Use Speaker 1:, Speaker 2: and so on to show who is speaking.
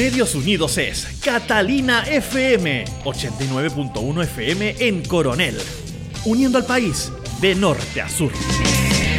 Speaker 1: Medios Unidos es Catalina FM, 89.1 FM en Coronel, uniendo al país de norte a sur.